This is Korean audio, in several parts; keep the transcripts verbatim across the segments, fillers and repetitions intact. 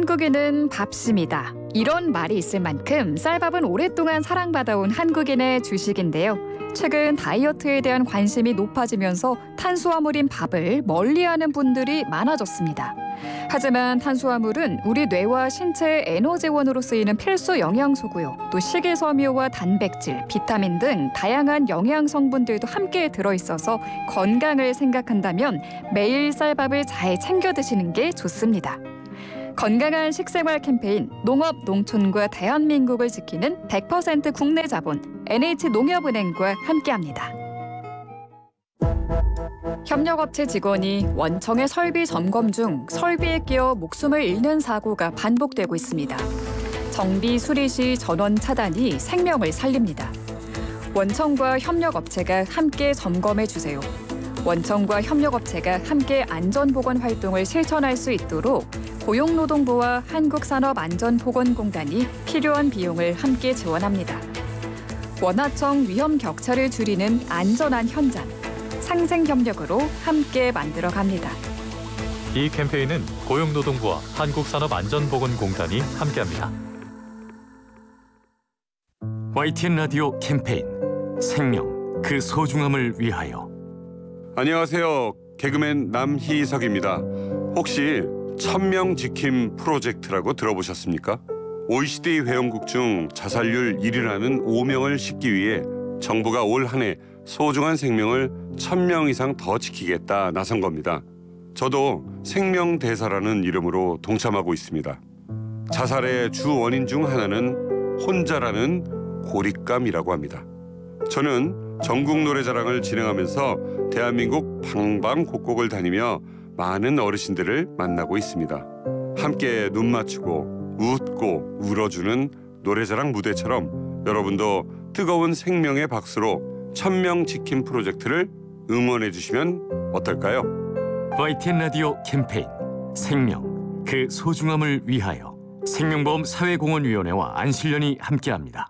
한국인은 밥심이다. 이런 말이 있을 만큼 쌀밥은 오랫동안 사랑받아온 한국인의 주식인데요. 최근 다이어트에 대한 관심이 높아지면서 탄수화물인 밥을 멀리하는 분들이 많아졌습니다. 하지만 탄수화물은 우리 뇌와 신체의 에너지원으로 쓰이는 필수 영양소고요. 또 식이섬유와 단백질, 비타민 등 다양한 영양 성분들도 함께 들어있어서 건강을 생각한다면 매일 쌀밥을 잘 챙겨 드시는 게 좋습니다. 건강한 식생활 캠페인 농업 농촌과 대한민국을 지키는 백 퍼센트 국내 자본 엔에이치농협은행과 함께합니다. 협력업체 직원이 원청의 설비 점검 중 설비에 끼어 목숨을 잃는 사고가 반복되고 있습니다. 정비 수리 시 전원 차단이 생명을 살립니다. 원청과 협력업체가 함께 점검해 주세요. 원청과 협력업체가 함께 안전보건 활동을 실천할 수 있도록 고용노동부와 한국산업안전보건공단이 필요한 비용을 함께 지원합니다. 원하청 위험 격차를 줄이는 안전한 현장, 상생협력으로 함께 만들어갑니다. 이 캠페인은 고용노동부와 한국산업안전보건공단이 함께합니다. 와이티엔 라디오 캠페인 생명, 그 소중함을 위하여. 안녕하세요. 개그맨 남희석입니다. 혹시 천명 지킴 프로젝트라고 들어보셨습니까? 오이시디 회원국 중 자살률 일 위라는 오명을 싣기 위해 정부가 올 한 해 소중한 생명을 천 명 이상 더 지키겠다 나선 겁니다. 저도 생명대사라는 이름으로 동참하고 있습니다. 자살의 주 원인 중 하나는 혼자라는 고립감이라고 합니다. 저는 전국 노래자랑을 진행하면서 대한민국 방방곡곡을 다니며 많은 어르신들을 만나고 있습니다. 함께 눈 맞추고 웃고 울어주는 노래자랑 무대처럼 여러분도 뜨거운 생명의 박수로 천명 지킴 프로젝트를 응원해 주시면 어떨까요? 와이티엔 라디오 캠페인 생명, 그 소중함을 위하여. 생명보험 사회공헌위원회와 안실련이 함께합니다.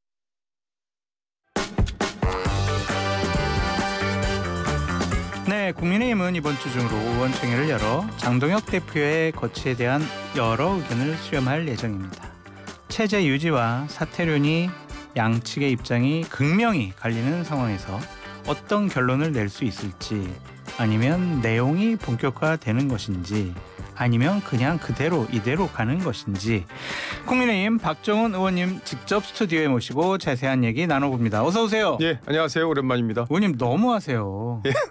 네, 국민의힘은 이번 주 중으로 의원총회를 열어 장동혁 대표의 거취에 대한 여러 의견을 수렴할 예정입니다. 체제 유지와 사퇴론이 양측의 입장이 극명히 갈리는 상황에서 어떤 결론을 낼 수 있을지, 아니면 내용이 본격화되는 것인지, 아니면 그냥 그대로 이대로 가는 것인지 국민의힘 박정훈 의원님 직접 스튜디오에 모시고 자세한 얘기 나눠봅니다. 어서 오세요. 예, 안녕하세요. 오랜만입니다. 의원님 너무하세요. 예.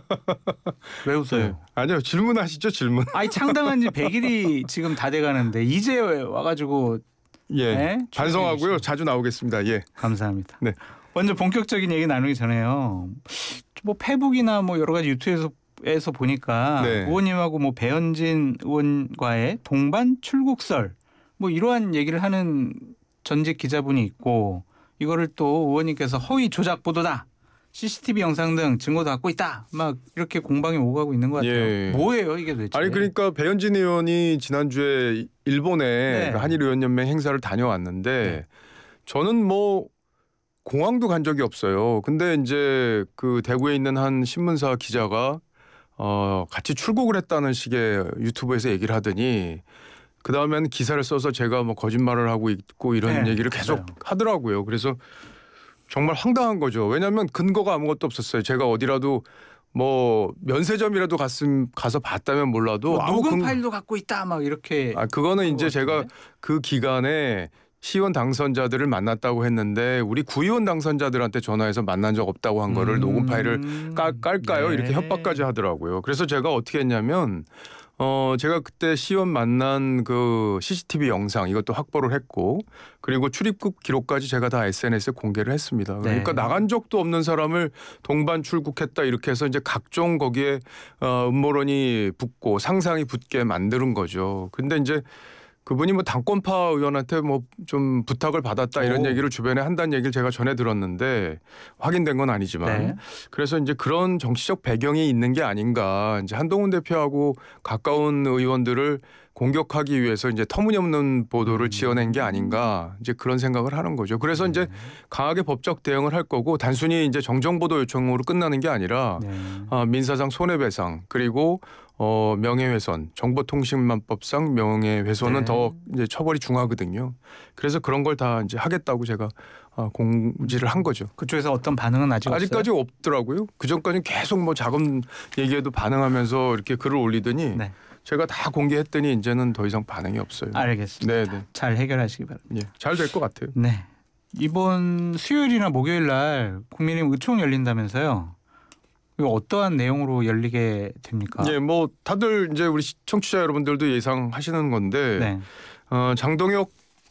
왜 웃어요? 예. 아니요, 질문하시죠, 질문. 아니, 창당한 지 백 일이 지금 다 돼가는데 이제 와가지고. 예, 네, 반성하고요. 자주 나오겠습니다. 예, 감사합니다. 네. 먼저 본격적인 얘기 나누기 전에요. 뭐 페북이나 뭐 여러 가지 유튜브에서 에서 보니까 네. 의원님하고 뭐 배현진 의원과의 동반 출국설 뭐 이러한 얘기를 하는 전직 기자분이 있고, 이거를 또 의원님께서 허위 조작 보도다, 씨씨티비 영상 등 증거도 갖고 있다, 막 이렇게 공방이 오가고 있는 것 같아요. 예. 뭐예요 이게 도대체? 아니 그러니까 배현진 의원이 지난주에 일본에 네. 그 한일의원연맹 행사를 다녀왔는데 네. 저는 뭐 공항도 간 적이 없어요. 근데 이제 그 대구에 있는 한 신문사 기자가 어 같이 출국을 했다는 식의 유튜브에서 얘기를 하더니 그 다음에는 기사를 써서 제가 뭐 거짓말을 하고 있고 이런 네, 얘기를 계속 맞아요. 하더라고요. 그래서 정말 황당한 거죠. 왜냐하면 근거가 아무것도 없었어요. 제가 어디라도 뭐 면세점이라도 갔음 가서 봤다면 몰라도 뭐 아무 녹음 근- 파일도 갖고 있다 막 이렇게. 아 그거는 이제 그거 제가 같은데? 그 기간에 시의원 당선자들을 만났다고 했는데 우리 구의원 당선자들한테 전화해서 만난 적 없다고 한 거를 음. 녹음 파일을 깔, 깔까요? 네. 이렇게 협박까지 하더라고요. 그래서 제가 어떻게 했냐면 어 제가 그때 시의원 만난 그 씨씨티비 영상 이것도 확보를 했고, 그리고 출입국 기록까지 제가 다 에스엔에스에 공개를 했습니다. 그러니까 네. 나간 적도 없는 사람을 동반 출국했다 이렇게 해서 이제 각종 거기에 어 음모론이 붙고 상상이 붙게 만드는 거죠. 근데 이제 그분이 뭐 당권파 의원한테 뭐 좀 부탁을 받았다 이런 오. 얘기를 주변에 한다는 얘기를 제가 전해 들었는데 확인된 건 아니지만 네. 그래서 이제 그런 정치적 배경이 있는 게 아닌가, 이제 한동훈 대표하고 가까운 의원들을 공격하기 위해서 이제 터무니없는 보도를 지어낸 게 아닌가, 이제 그런 생각을 하는 거죠. 그래서 이제 강하게 법적 대응을 할 거고, 단순히 이제 정정보도 요청으로 끝나는 게 아니라 네. 아, 민사상 손해배상, 그리고 어, 명예훼손, 정보통신망법상 명예훼손은 네. 더 이제 처벌이 중하거든요. 그래서 그런 걸 다 이제 하겠다고 제가 어, 공지를 한 거죠. 그쪽에서 어떤 반응은 아직 아직까지 없어요? 없더라고요. 그 전까지 계속 뭐 자금 얘기에도 반응하면서 이렇게 글을 올리더니 네. 제가 다 공개했더니 이제는 더 이상 반응이 없어요. 알겠습니다. 네, 네. 잘 해결하시기 바랍니다. 예, 잘 될 것 같아요. 네. 이번 수요일이나 목요일 날 국민의힘 의총 열린다면서요. 이거 어떠한 내용으로 열리게 됩니까? 예, 뭐 다들 이제 우리 청취자 여러분들도 예상하시는 건데 네. 어, 장동혁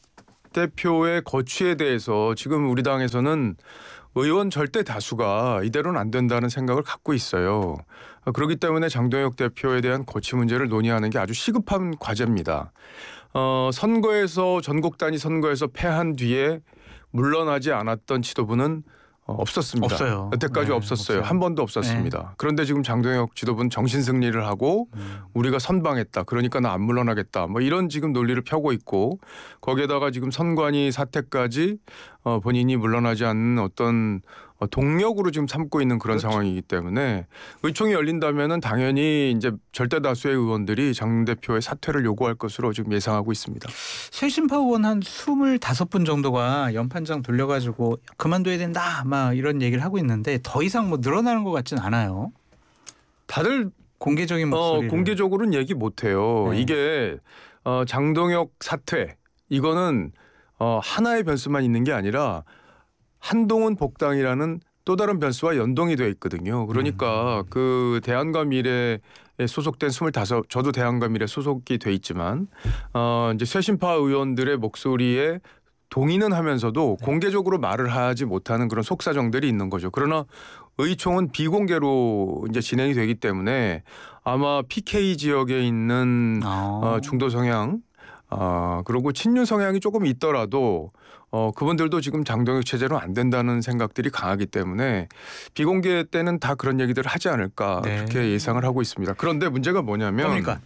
대표의 거취에 대해서 지금 우리 당에서는 의원 절대 다수가 이대로는 안 된다는 생각을 갖고 있어요. 어, 그렇기 때문에 장동혁 대표에 대한 거취 문제를 논의하는 게 아주 시급한 과제입니다. 어, 선거에서 전국 단위 선거에서 패한 뒤에 물러나지 않았던 지도부는 어, 없었습니다. 없어요. 여태까지 네, 없었어요. 없어요. 한 번도 없었습니다. 그런데 지금 장동혁 지도부는 정신 승리를 하고 음. 우리가 선방했다. 그러니까 나 안 물러나겠다. 뭐 이런 지금 논리를 펴고 있고 거기에다가 지금 선관위 사태까지 어, 본인이 물러나지 않는 어떤 어, 동력으로 지금 삼고 있는 그런 그렇죠. 상황이기 때문에 의총이 열린다면은 당연히 이제 절대 다수의 의원들이 장 대표의 사퇴를 요구할 것으로 지금 예상하고 있습니다. 쇄신파 의원 한 스물다섯 분 정도가 연판장 돌려가지고 그만둬야 된다 막 이런 얘기를 하고 있는데 더 이상 뭐 늘어나는 것 같진 않아요. 다들 공개적인 어, 목소리를. 공개적으로는 얘기 못 해요. 네. 이게 어, 장동혁 사퇴 이거는 어, 하나의 변수만 있는 게 아니라 한동훈 복당이라는 또 다른 변수와 연동이 되어 있거든요. 그러니까 음. 그 대안과 미래에 소속된 스물다섯 저도 대안과 미래 소속이 돼 있지만 어, 이제 쇄신파 의원들의 목소리에 동의는 하면서도 네. 공개적으로 말을 하지 못하는 그런 속사정들이 있는 거죠. 그러나 의총은 비공개로 이제 진행이 되기 때문에 아마 피케이 지역에 있는 아. 어, 중도 성향 어, 그리고 친윤 성향이 조금 있더라도 어, 그분들도 지금 장동혁 체제로 안 된다는 생각들이 강하기 때문에 비공개 때는 다 그런 얘기들을 하지 않을까 네. 그렇게 예상을 하고 있습니다. 그런데 문제가 뭐냐면 뭡니까?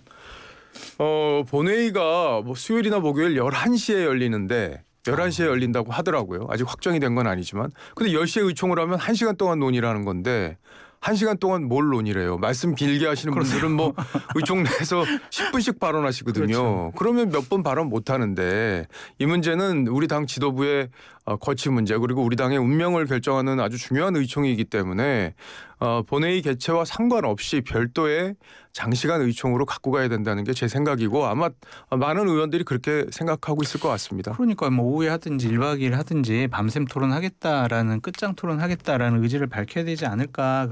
어, 본회의가 뭐 수요일이나 목요일 열한 시에 열리는데 열한 시에 열린다고 하더라고요. 아직 확정이 된 건 아니지만. 근데 열 시에 의총을 하면 한 시간 동안 논의를 하는 건데 한 시간 동안 뭘 논의래요. 말씀 길게 하시는 분들은 뭐 의총 내에서 십 분씩 발언하시거든요. 그렇죠. 그러면 몇 번 발언 못 하는데 이 문제는 우리 당 지도부의 어, 거취 문제 그리고 우리 당의 운명을 결정하는 아주 중요한 의총이기 때문에 어, 본회의 개최와 상관없이 별도의 장시간 의총으로 갖고 가야 된다는 게 제 생각이고 아마 많은 의원들이 그렇게 생각하고 있을 것 같습니다. 그러니까 뭐 오후에 하든지 일박 이일 하든지 밤샘 토론하겠다라는 끝장 토론하겠다라는 의지를 밝혀야 되지 않을까